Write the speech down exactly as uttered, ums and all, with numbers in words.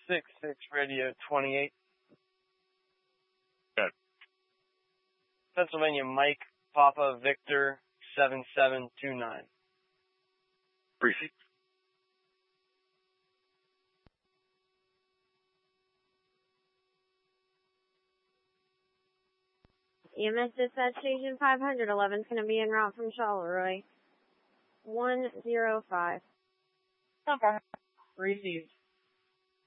six six Radio twenty-eight. Good. Pennsylvania Mike Papa Victor seven seven two nine. Appreciate it. E M S Dispatch Station five hundred eleven is going to be en route from Charleroi. one zero five. Okay. Received.